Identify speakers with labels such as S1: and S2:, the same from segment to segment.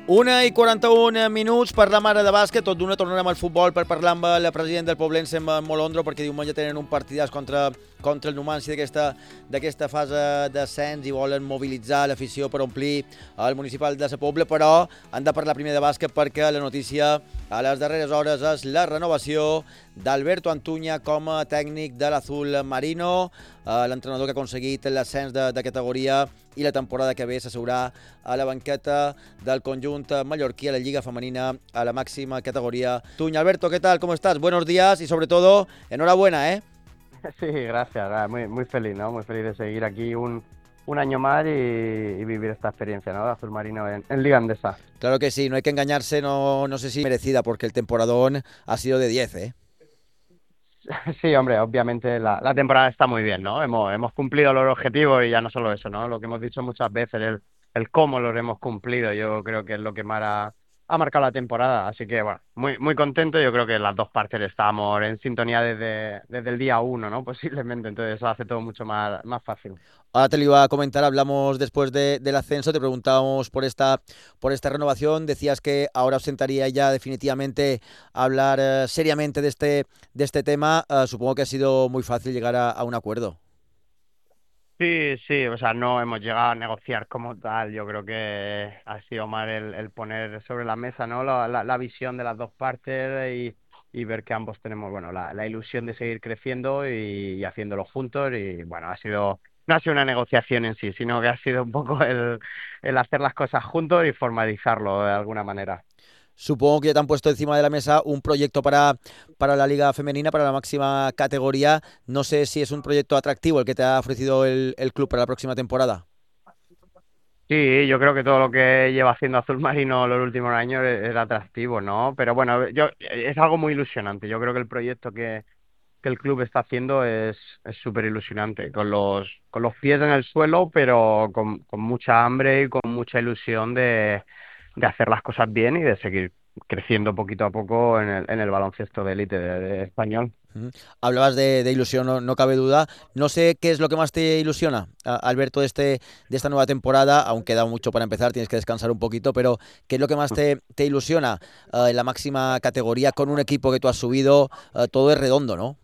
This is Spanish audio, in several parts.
S1: 1:41 parlam ara de bàsquet, tot d'una tornarem al futbol per parlar amb el president del Poblense, amb Molondro, perquè diumenge tenen un partidàs contra el Numancia d'aquesta fase d'ascens i volen mobilitzar l'afició per omplir el municipal de Sa Pobla, però han de parlar primer de bàsquet perquè la notícia a les darreres hores és la renovació d'Alberto Antuña com a tècnic de l'Azul Marino, l'entrenador que ha aconseguit l'ascens de categoria i la temporada que ve s'asseurà a la banqueta del conjunt mallorquí a la Lliga Femenina a la máxima categoría. Tuña, Alberto, ¿qué tal? ¿Cómo estás? Buenos días y sobre todo, enhorabuena, ¿eh?
S2: Sí, gracias, muy feliz, ¿no? Muy feliz de seguir aquí un año más y vivir esta experiencia, ¿no? De Azul Marino en Liga Endesa.
S1: Claro que sí, no hay que engañarse, no sé si merecida, porque el temporadón ha sido de 10, ¿eh?
S2: Sí, hombre, obviamente la temporada está muy bien, ¿no? Hemos cumplido los objetivos y ya no solo eso, ¿no? Lo que hemos dicho muchas veces, el cómo los hemos cumplido, yo creo que es lo que más ha marcado la temporada. Así que, bueno, muy contento. Yo creo que las dos partes estábamos en sintonía desde el día uno, ¿no? Posiblemente, entonces eso hace todo mucho más fácil.
S1: Ahora te lo iba a comentar, hablamos después del ascenso, te preguntábamos por esta renovación, decías que ahora os sentaría ya definitivamente a hablar seriamente de este tema. Supongo que ha sido muy fácil llegar a un acuerdo.
S2: Sí, sí, o sea, no hemos llegado a negociar como tal. Yo creo que ha sido más el poner sobre la mesa, ¿no? La visión de las dos partes y ver que ambos tenemos, bueno, la ilusión de seguir creciendo y haciéndolo juntos. Y bueno, no ha sido una negociación en sí, sino que ha sido un poco el hacer las cosas juntos y formalizarlo de alguna manera.
S1: Supongo que ya te han puesto encima de la mesa un proyecto para la Liga Femenina, para la máxima categoría. No sé si es un proyecto atractivo el que te ha ofrecido el club para la próxima temporada.
S2: Sí, yo creo que todo lo que lleva haciendo Azul Marino los últimos años es atractivo, ¿no? Pero bueno, es algo muy ilusionante. Yo creo que el proyecto que el club está haciendo es súper ilusionante, con los pies en el suelo, pero con mucha hambre y con mucha ilusión de hacer las cosas bien y de seguir creciendo poquito a poco en el baloncesto de élite de español.
S1: Ujú. Hablabas de ilusión, no cabe duda. No sé qué es lo que más te ilusiona, Alberto, de esta nueva temporada. Aún queda mucho para empezar, tienes que descansar un poquito, pero ¿qué es lo que más te ilusiona en la máxima categoría con un equipo que tú has subido? Todo es redondo, ¿no?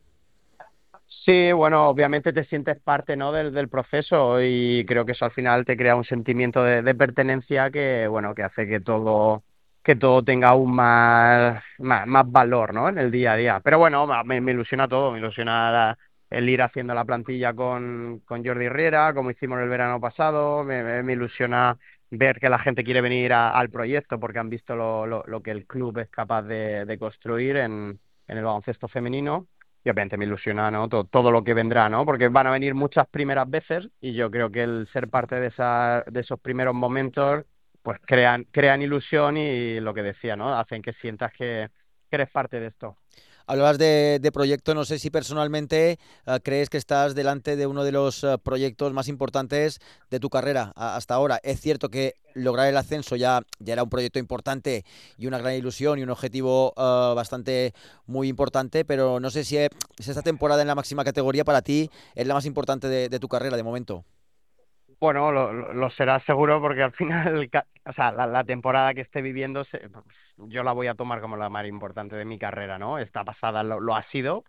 S2: Sí, bueno, obviamente te sientes parte, ¿no? del proceso y creo que eso al final te crea un sentimiento de pertenencia que, bueno, que hace que todo tenga aún más valor, ¿no? En el día a día. Pero bueno, me ilusiona todo, me ilusiona el ir haciendo la plantilla con Jordi Riera, como hicimos el verano pasado, me ilusiona ver que la gente quiere venir al proyecto porque han visto lo que el club es capaz de construir en el baloncesto femenino. Y obviamente me ilusiona, ¿no? Todo lo que vendrá, ¿no? Porque van a venir muchas primeras veces y yo creo que el ser parte de esos primeros momentos, pues crean ilusión y lo que decía, ¿no? Hacen que sientas que eres parte de esto.
S1: Hablabas de proyecto, no sé si personalmente crees que estás delante de uno de los proyectos más importantes de tu carrera hasta ahora. Es cierto que lograr el ascenso ya era un proyecto importante y una gran ilusión y un objetivo bastante muy importante, pero no sé si esta temporada en la máxima categoría para ti es la más importante de tu carrera de momento.
S2: Bueno, lo será seguro porque al final, o sea, la temporada que esté viviendo, pues, yo la voy a tomar como la más importante de mi carrera, ¿no? Esta pasada lo ha sido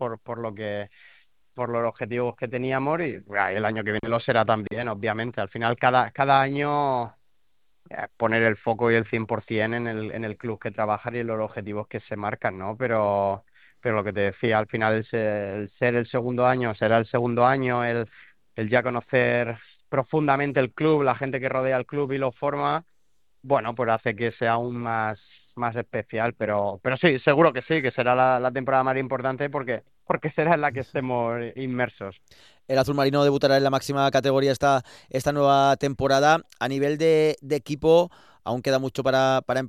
S2: por los objetivos que teníamos y el año que viene lo será también, obviamente. Al final, cada año poner el foco y el 100% en el club que trabajar y en los objetivos que se marcan, ¿no? Pero lo que te decía, al final el ser el segundo año, será el segundo año, el ya conocer profundamente el club, la gente que rodea el club y lo forma, bueno, pues hace que sea aún más especial, pero sí, seguro que sí, que será la temporada más importante porque será en la que estemos inmersos.
S1: El azul marino debutará en la máxima categoría esta nueva temporada. A nivel de equipo, aún queda mucho para